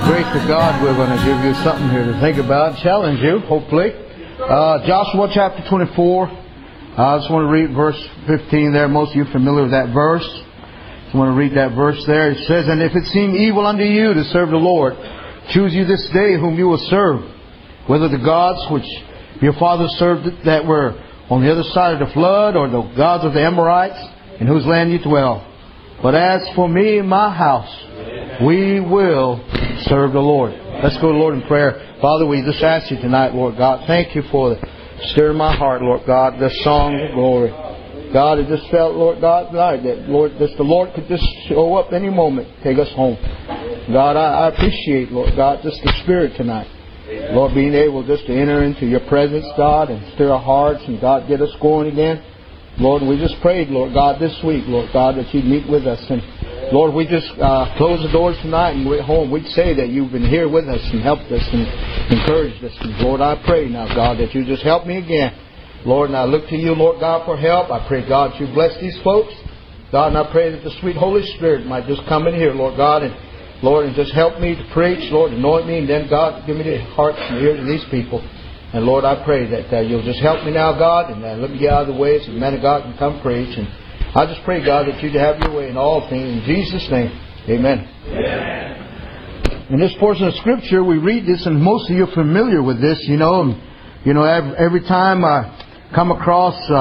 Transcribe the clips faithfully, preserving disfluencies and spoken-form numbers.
the grace of God, we're going to give you something here to think about, challenge you, hopefully. Uh, Joshua chapter twenty-four. I just want to read verse fifteen there. Most of you are familiar with that verse. I want to read that verse there. It says, "And if it seem evil unto you to serve the Lord, choose you this day whom you will serve, whether the gods which your fathers served that were on the other side of the flood, or the gods of the Amorites, in whose land you dwell. But as for me and my house, we will serve the Lord." Let's go to the Lord in prayer. Father, we just ask you tonight, Lord God, thank you for stirring my heart, Lord God, this song of glory. God, I just felt, Lord God, tonight that, Lord, this, the Lord could just show up any moment, take us home. God, I, I appreciate, Lord God, just the Spirit tonight. Lord, being able just to enter into your presence, God, and stir our hearts, and God, get us going again. Lord, we just prayed, Lord God, this week, Lord God, that you'd meet with us. And Lord, we just uh, close the doors tonight and we're home. We'd say that you've been here with us and helped us and encouraged us. And Lord, I pray now, God, that you just help me again. Lord, and I look to you, Lord God, for help. I pray, God, you bless these folks. God, and I pray that the sweet Holy Spirit might just come in here, Lord God, and Lord, and just help me to preach. Lord, anoint me, and then, God, give me the hearts and ears of these people. And Lord, I pray that uh, you'll just help me now, God, and uh, let me get out of the way so the man of God can come preach. And I just pray, God, that you'd have your way in all things. In Jesus' name, amen. Amen. In this portion of Scripture, we read this, and most of you are familiar with this, you know. And, you know, every, every time I come across uh,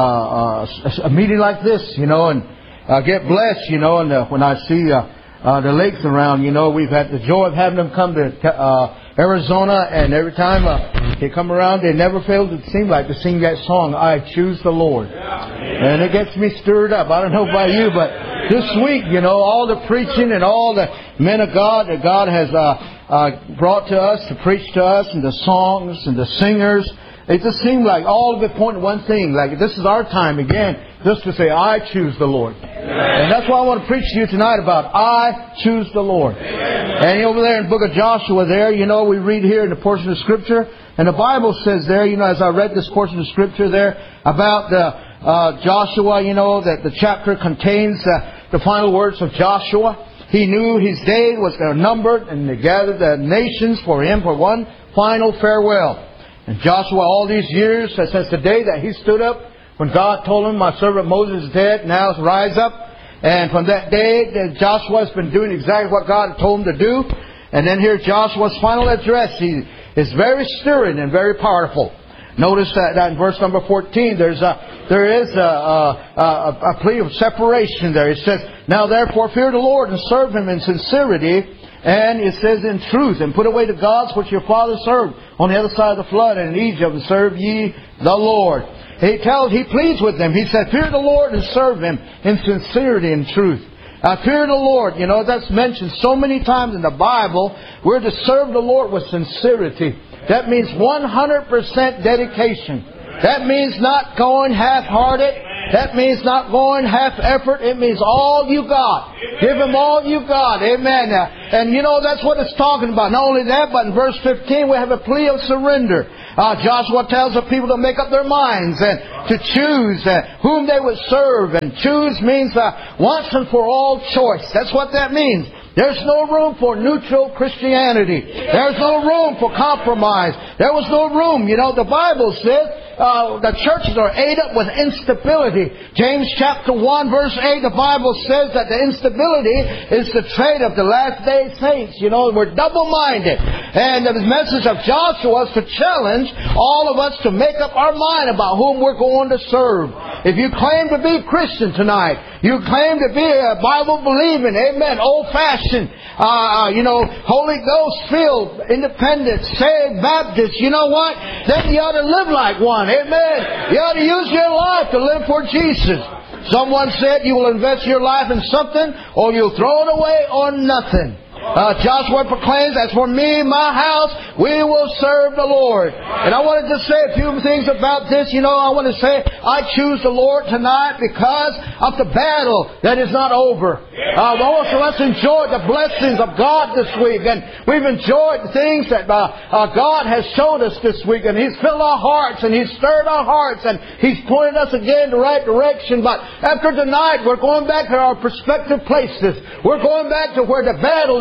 uh, a meeting like this, you know, and uh, get blessed, you know, and uh, when I see uh, uh, the lakes around, you know, we've had the joy of having them come to uh, Arizona, and every time uh, they come around, they never fail to seem like to sing that song, "I Choose the Lord." And it gets me stirred up. I don't know about you, but this week, you know, all the preaching and all the men of God that God has uh, uh, brought to us to preach to us, and the songs and the singers, it just seemed like all of it pointed one thing, like this is our time again, just to say, "I choose the Lord." And that's why I want to preach to you tonight about I choose the Lord. And over there in the book of Joshua there, you know, we read here in the portion of Scripture, and the Bible says there, you know, as I read this portion of Scripture there, about the uh, Joshua, you know, that the chapter contains uh, the final words of Joshua. He knew his day was numbered, and they gathered the nations for him for one final farewell. And Joshua, all these years, since the day that he stood up, when God told him, "My servant Moses is dead, now rise up." And from that day, Joshua has been doing exactly what God had told him to do. And then here Joshua's final address, he is very stirring and very powerful. Notice that, that in verse number fourteen, there's a, there is a, a, a, a plea of separation there. It says, "Now therefore fear the Lord and serve Him in sincerity." And it says, "In truth, and put away the gods which your fathers served on the other side of the flood, and in Egypt, and serve ye the Lord." He tells, he pleads with them. He said, "Fear the Lord and serve Him in sincerity and truth." Uh, fear the Lord, you know, that's mentioned so many times in the Bible. We're to serve the Lord with sincerity. That means one hundred percent dedication. That means not going half-hearted. That means not going half-effort. It means all you got. Give Him all you got. Amen. And you know, that's what it's talking about. Not only that, but in verse fifteen we have a plea of surrender. Uh, Joshua tells the people to make up their minds and to choose uh, whom they would serve. And choose means uh, once and for all choice. That's what that means. There's no room for neutral Christianity. There's no room for compromise. There was no room. You know, the Bible says uh, the churches are ate up with instability. James chapter one verse eight, the Bible says that the instability is the trait of the last day saints. You know, we're double-minded. And the message of Joshua is to challenge all of us to make up our mind about whom we're going to serve. If you claim to be Christian tonight, you claim to be a Bible-believing, amen, old-fashioned, uh, you know, Holy Ghost-filled, independent, saved Baptist, you know what? Then you ought to live like one, amen. You ought to use your life to live for Jesus. Someone said you will invest your life in something or you'll throw it away on nothing. Uh, Joshua proclaims, "As for me and my house, we will serve the Lord." And I wanted to say a few things about this. You know, I want to say, I choose the Lord tonight because of the battle that is not over. Uh, also, let's enjoy the blessings of God this week. And we've enjoyed the things that uh, uh, God has showed us this week. And He's filled our hearts and He's stirred our hearts and He's pointed us again in the right direction. But after tonight, we're going back to our prospective places. We're going back to where the battle is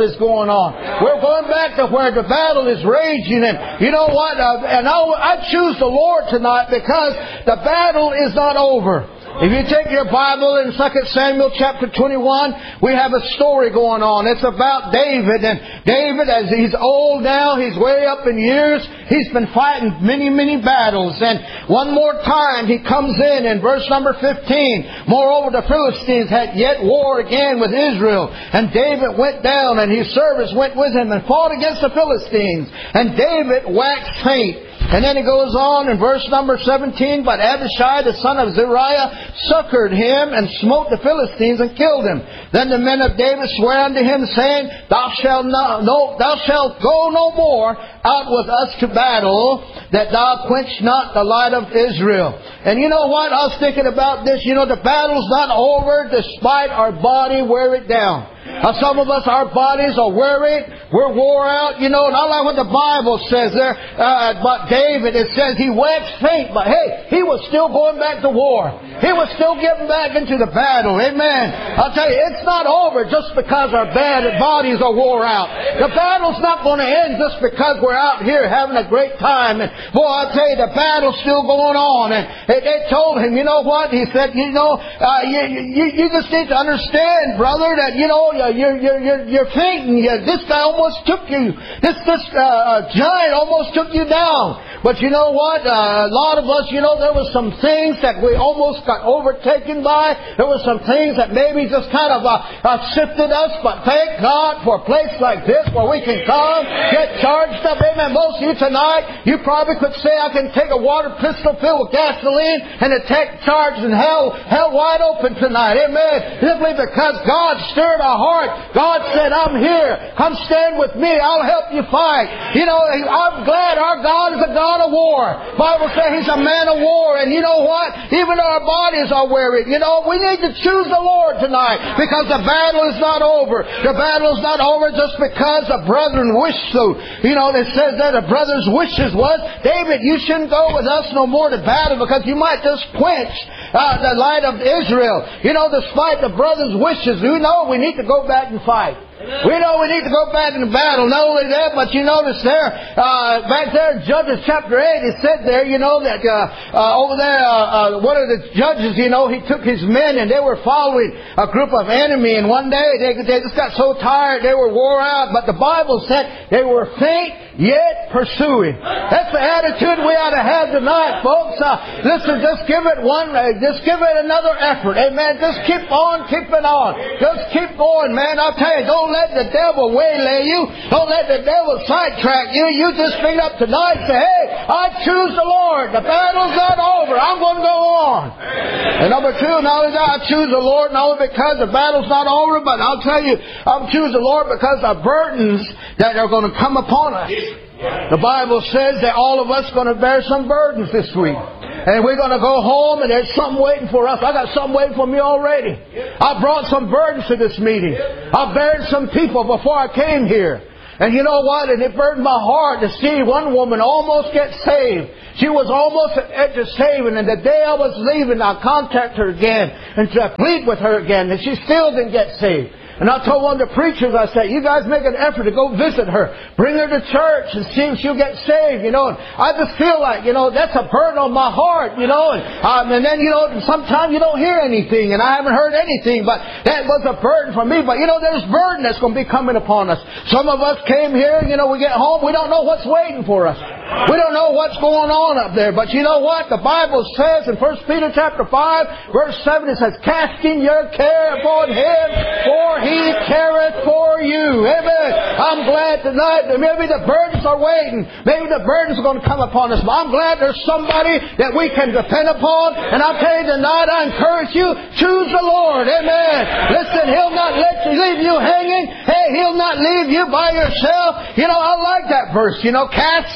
is going on. We're going back to where the battle is raging. And you know what? Uh, and I, I choose the Lord tonight because the battle is not over. If you take your Bible in Second Samuel chapter twenty-one, we have a story going on. It's about David. And David, as he's old now, he's way up in years, he's been fighting many, many battles. And one more time he comes in in verse number fifteen. Moreover, the Philistines had yet war again with Israel. And David went down, and his servants went with him and fought against the Philistines. And David waxed faint. And then he goes on in verse number seventeen, but Abishai the son of Zeruiah succored him and smote the Philistines and killed him. Then the men of David sware unto him, saying, Thou shalt not, no, thou shalt go no more out with us to battle, that thou quench not the light of Israel. And you know what? I was thinking about this. You know, the battle's not over despite our body wear it down. Now, some of us, our bodies are weary. We're wore out. You know, and I like what the Bible says there uh, about David. It says he waxed faint, but hey, he was still going back to war. He was still getting back into the battle. Amen. I'll tell you, it's not over just because our bad bodies are wore out. The battle's not going to end just because we're out here having a great time. And boy, I'll tell you, the battle's still going on. And they, they told him, you know what? He said, you know, uh, you, you, you just need to understand, brother, that, you know, You're, you're, you're, you're fainting. This guy almost took you. This, this uh, giant almost took you down. But you know what? Uh, a lot of us, you know, there was some things that we almost got overtaken by. There were some things that maybe just kind of uh, uh, sifted us. But thank God for a place like this where we can come, get charged up. Amen. Most of you tonight, you probably could say, I can take a water pistol filled with gasoline and attack charged and hell, hell wide open tonight. Amen. Simply because God stirred our heart. God said, I'm here. Come stand with me. I'll help you fight. You know, I'm glad our God is a God of war. Bible says He's a man of war. And you know what? Even our bodies are weary. You know, we need to choose the Lord tonight because the battle is not over. The battle is not over just because the brethren wish so. You know, it says that the brother's wishes was, David, you shouldn't go with us no more to battle because you might just quench uh, the light of Israel. You know, despite the brother's wishes, we know we need to go back and fight. We know we need to go back into battle. Not only that, but you notice there, uh, back there in Judges chapter eight, it said there, you know, that uh, uh, over there, uh, uh, one of the judges, you know, he took his men and they were following a group of enemy. And one day they, they just got so tired, they were wore out. But the Bible said they were faint, yet pursuing. That's the attitude we ought to have tonight, folks. Uh, listen, just give it one, uh, just give it another effort. Amen. Just keep on, keep it on. Just keep going, man. I'll tell you, don't let the devil waylay you. Don't let the devil sidetrack you. You just bring up tonight and say, hey, I choose the Lord. The battle's not over. I'm going to go on. And number two, not only that, I choose the Lord not only because the battle's not over, but I'll tell you, I choose the Lord because the burdens that are going to come upon us. The Bible says that all of us are going to bear some burdens this week. And we're going to go home and there's something waiting for us. I got something waiting for me already. I brought some burdens to this meeting. I buried some people before I came here. And you know what? And it burdened my heart to see one woman almost get saved. She was almost at the edge of saving. And the day I was leaving, I contacted her again and to plead with her again. And she still didn't get saved. And I told one of the preachers, I said, you guys make an effort to go visit her. Bring her to church and see if she'll get saved, you know. And I just feel like, you know, that's a burden on my heart, you know. And, um, and then, you know, sometimes you don't hear anything. And I haven't heard anything. But that was a burden for me. But, you know, there's burden that's going to be coming upon us. Some of us came here, you know, we get home, we don't know what's waiting for us. We don't know what's going on up there. But you know what? The Bible says in First Peter chapter five, verse seven, it says, casting your care upon Him, for He careth for you. Amen. I'm glad tonight that maybe the burdens are waiting. Maybe the burdens are going to come upon us. But I'm glad there's somebody that we can depend upon. And I'll tell you tonight, I encourage you, choose the Lord. Amen. Listen, He'll not let you leave you hanging. Hey, He'll not leave you by yourself. You know, I like that verse. You know, casting all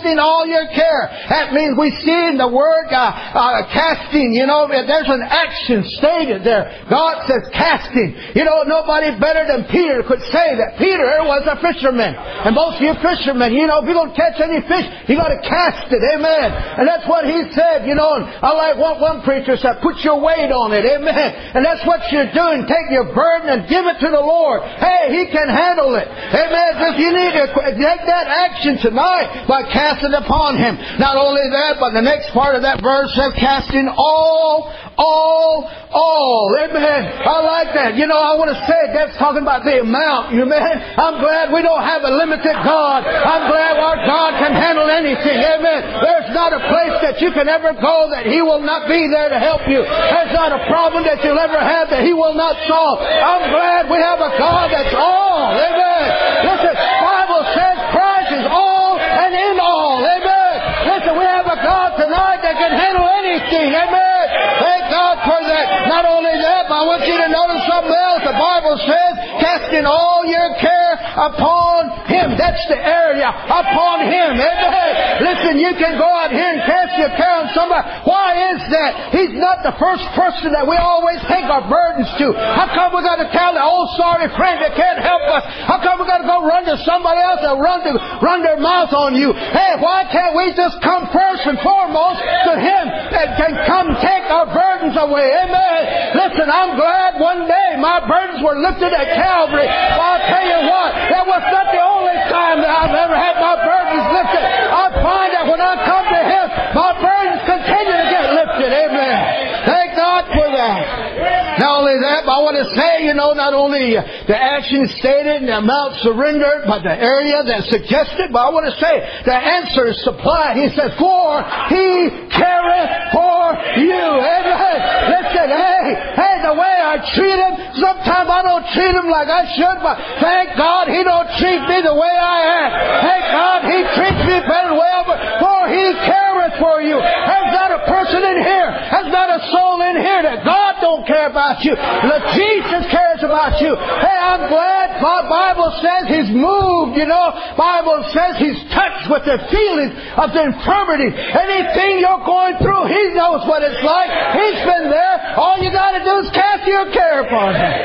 all your care. That means we see in the word uh, uh, casting, you know, there's an action stated there. God says casting. You know, nobody better than Peter could say that Peter was a fisherman. And most of you fishermen, you know, if you're going to catch any fish, you got to cast it. Amen. And that's what he said, you know. And I like what one preacher said, put your weight on it. Amen. And that's what you're doing. Take your burden and give it to the Lord. Hey, He can handle it. Amen. Just you need to take that action tonight by casting upon Him. Not only that, but the next part of that verse says, casting all, all, all. Amen. I like that. You know, I want to say that's talking about the amount. You man, I'm glad we don't have a limited God. I'm glad our God can handle anything. Amen. There's not a place that you can ever go that He will not be there to help you. There's not a problem that you'll ever have that He will not solve. I'm glad we have a God that's all. Amen. Listen, the Bible says Christ is all and in all. Amen. Listen, we have a God tonight that can handle anything. Amen. Thank God for that. Not only that, but I want you to notice something else. The Bible says, casting all your care upon Him. That's the area. Upon Him. Amen. Listen, you can go out here and cast your care on somebody. Why is that? He's not the first person that we always take our burdens to. How come we got to tell the old sorry friend that can't help us? How come we got to go run to somebody else and run to run their mouth on you? Hey, why can't we just come first and foremost to Him and can come take our burdens away? Amen. Listen, I'm glad one day my burdens were lifted at Calvary. Well, I'll tell you what, that was not the only time that I've ever had my burdens lifted. I find that when I come to Him, my burdens continue to get lifted. Amen. Thank God for that. Not only that, but I want to say, you know, not only the action stated and the amount surrendered, but the area that's suggested, but I want to say the answer is supplied. He says, for He careth for you. Amen. Listen, hey, hey, the way I treat Him, sometimes I don't treat Him like I should, but thank God He don't treat me the way I am. Thank God He treats me better than way over, for He careth for you. There's not a person in here, there's not a soul in here that God don't care about you. That Jesus cares about you. Hey, I'm glad my Bible says He's moved, you know. Bible says He's touched with the feelings of the infirmity. Anything you're going through, He knows what it's like. He's been there. All you got to do is cast your care upon Him.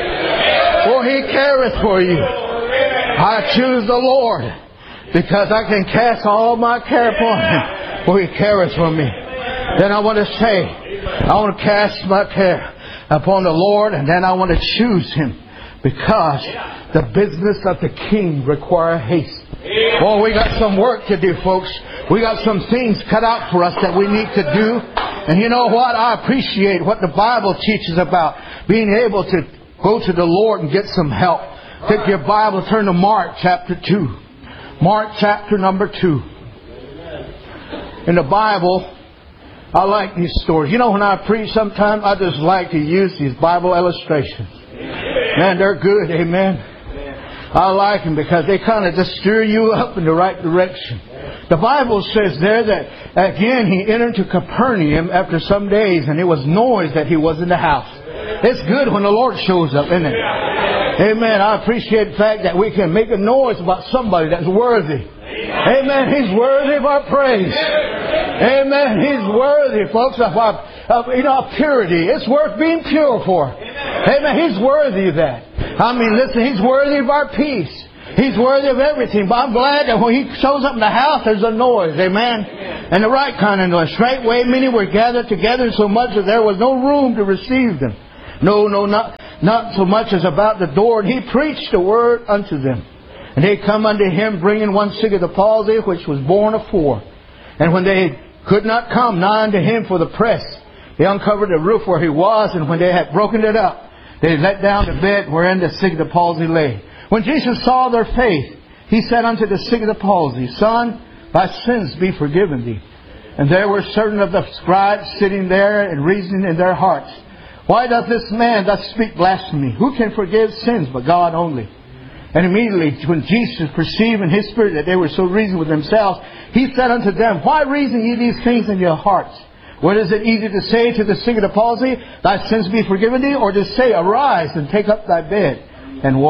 For He careth for you. I choose the Lord because I can cast all my care upon Him. For He careth for me. Then I want to say, I want to cast my care upon the Lord, and then I want to choose Him because the business of the King require haste. Boy, we got some work to do, folks. We got some things cut out for us that we need to do. And you know what? I appreciate what the Bible teaches about being able to go to the Lord and get some help. Take your Bible, turn to Mark chapter two. Mark chapter number two. In the Bible, I like these stories. You know, when I preach, sometimes I just like to use these Bible illustrations. Man, they're good. Amen. I like them because they kind of just steer you up in the right direction. The Bible says there that, again, He entered to Capernaum after some days, and it was noise that He was in the house. It's good when the Lord shows up, isn't it? Amen. I appreciate the fact that we can make a noise about somebody that's worthy. Amen. He's worthy of our praise. Amen. He's worthy, folks, of our of, you know, purity. It's worth being pure for. Amen. He's worthy of that. I mean, listen, He's worthy of our peace. He's worthy of everything. But I'm glad that when He shows up in the house, there's a noise. Amen. And the right kind of noise. Straightway many were gathered together so much that there was no room to receive them. No, no, not, not so much as about the door. And He preached the word unto them. And they come unto Him, bringing one sick of the palsy, which was born of four. And when they could not come nigh unto Him for the press, they uncovered the roof where He was, and when they had broken it up, they let down the bed wherein the sick of the palsy lay. When Jesus saw their faith, He said unto the sick of the palsy, Son, thy sins be forgiven thee. And there were certain of the scribes sitting there and reasoning in their hearts, Why doth this man thus speak blasphemy? Who can forgive sins but God only? And immediately, when Jesus perceived in His spirit that they were so reasoning with themselves, He said unto them, Why reason ye these things in your hearts? What is it easy to say to the sick of the palsy, Thy sins be forgiven thee? Or to say, Arise and take up thy bed and walk.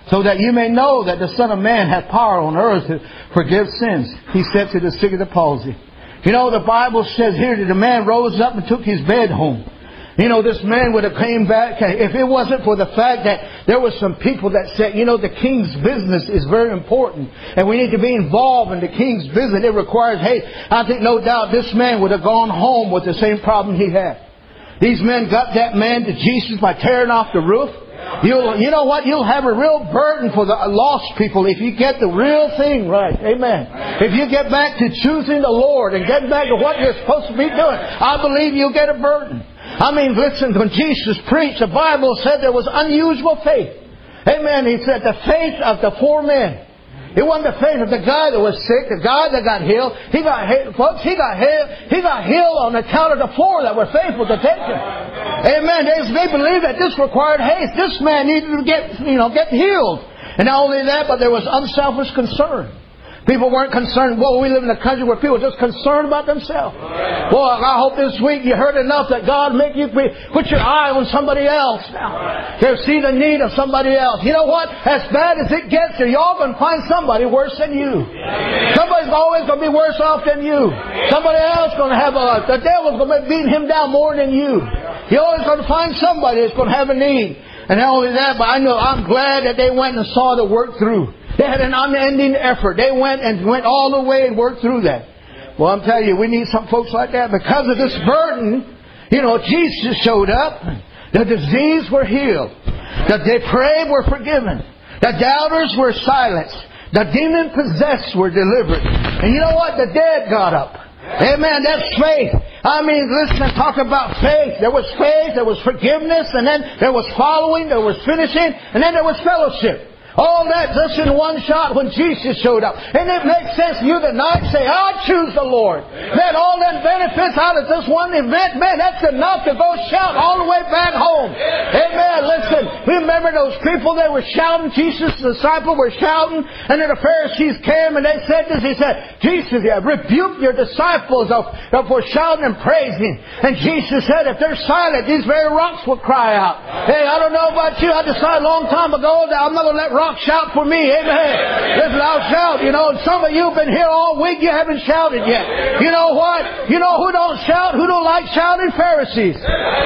so that you may know that the Son of Man hath power on earth to forgive sins. He said to the sick of the palsy. You know, the Bible says here that the man rose up and took his bed home. You know, this man would have came back if it wasn't for the fact that there were some people that said, you know, the king's business is very important and we need to be involved in the king's business. It requires, hey, I think no doubt this man would have gone home with the same problem he had. These men got that man to Jesus by tearing off the roof. You'll, you know what? You'll have a real burden for the lost people if you get the real thing right. Amen. If you get back to choosing the Lord and getting back to what you're supposed to be doing, I believe you'll get a burden. I mean, listen, when Jesus preached, the Bible said there was unusual faith. Amen. He said the faith of the four men. It wasn't the faith of the guy that was sick, the guy that got healed. He got healed, folks. He got healed. He got healed on account of the four that were faithful to take him. Amen. They, they believed that this required haste. This man needed to get, you know, get healed. And not only that, but there was unselfish concern. People weren't concerned. Well, we live in a country where people are just concerned about themselves. Well, I hope this week you heard enough that God make you put your eye on somebody else now. To see the need of somebody else. You know what? As bad as it gets, you're all going to find somebody worse than you. Somebody's always going to be worse off than you. Somebody else going to have a... The devil's going to be beating him down more than you. You're always going to find somebody that's going to have a need. And not only that, but I know I'm glad that they went and saw the work through. They had an unending effort. They went and went all the way and worked through that. Well, I'm telling you, we need some folks like that. Because of this burden, you know, Jesus showed up. The diseased were healed. The depraved were forgiven. The doubters were silenced. The demon-possessed were delivered. And you know what? The dead got up. Amen. That's faith. I mean, listen, talk about faith. There was faith, there was forgiveness, and then there was following, there was finishing, and then there was fellowship. All that just in one shot when Jesus showed up. And it makes sense you tonight say, I choose the Lord. Man, all that benefits out of this one event, man, that's enough to go shout all the way back home. Amen. Listen, remember those people, they were shouting, Jesus' disciples were shouting, and then the Pharisees came and they said this, he said, Jesus, yeah, rebuke your disciples of, of for shouting and praising. And Jesus said, if they're silent, these very rocks will cry out. Hey, I don't know about you, I decided a long time ago that I'm not going to let rocks shout for me. Amen. Listen, I'll shout. You know, some of you have been here all week. You haven't shouted yet. You know what? You know who don't shout? Who don't like shouting? Pharisees.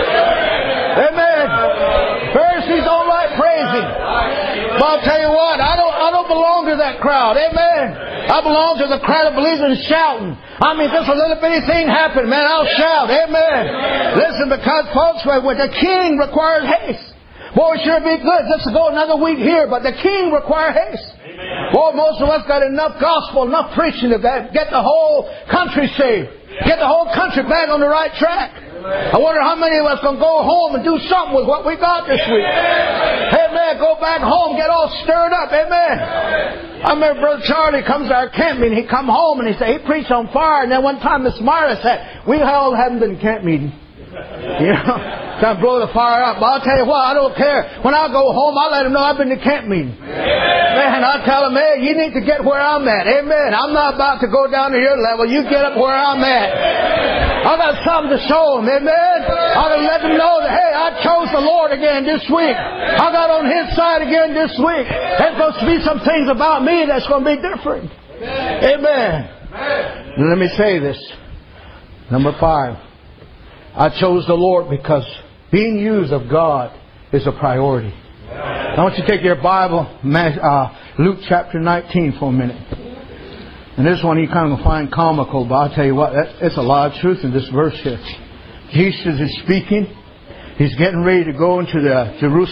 Amen. Pharisees don't like praising. But I'll tell you what. I don't. I don't belong to that crowd. Amen. I belong to the crowd that believes in shouting. I mean, just a little bitty thing happened, man, I'll shout. Amen. Listen, because folks, when the king requires haste. Boy, sure be good just to go another week here, but the king requires haste. Amen. Boy, most of us got enough gospel, enough preaching to get the whole country saved. Get the whole country back on the right track. Amen. I wonder how many of us can go home and do something with what we got this week. Amen. Amen. Go back home, get all stirred up. Amen. Amen. I remember Brother Charlie comes to our camp meeting. He come home and he said, he preached on fire. And then one time Miss Myra said, we all haven't been in camp meeting. You know, trying to blow the fire up. But I'll tell you what, I don't care. When I go home, I'll let them know I've been to camp meeting. Man, I'll tell them, hey, you need to get where I'm at. Amen. I'm not about to go down to your level. You get up where I'm at. I got something to show them. Amen. I'll let them know that, hey, I chose the Lord again this week. I got on His side again this week. There's supposed to be some things about me that's going to be different. Amen. Amen. Let me say this. Number five. I chose the Lord because being used of God is a priority. I want you to take your Bible, uh, Luke chapter nineteen for a minute. And this one you kind of find comical, but I'll tell you what, it's a lot of truth in this verse here. Jesus is speaking. He's getting ready to go into the Jerusalem.